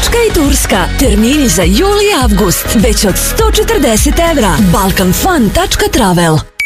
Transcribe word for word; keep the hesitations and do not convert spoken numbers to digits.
Grčka i Turska. Termini za jul i avgust. Već od sto četrdeset evra. balkan fun tačka travel.